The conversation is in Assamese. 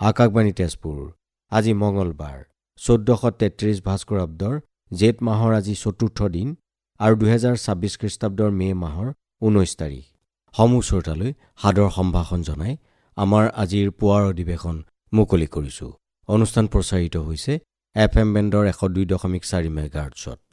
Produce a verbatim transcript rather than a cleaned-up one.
আকাশবাণী তেজপুৰ। আজি মঙলবাৰ চৈধ্যশ তেত্ৰিশ ভাস্কৰাব্দৰ জেঠ মাহৰ আজি চতুৰ্থ দিন আৰু দুহেজাৰ ছাব্বিছ খ্ৰীষ্টাব্দৰ মে' মাহৰ ঊনৈছ তাৰিখ। সমূহ শ্ৰোতালৈ সাদৰ সম্ভাষণ জনাই আমাৰ আজিৰ পুৱাৰ অধিৱেশন মুকলি কৰিছোঁ। অনুষ্ঠান প্ৰচাৰিত হৈছে এফ এম বেণ্ডৰ এশ দুই দশমিক চাৰি মেগাহাৰ্টছত।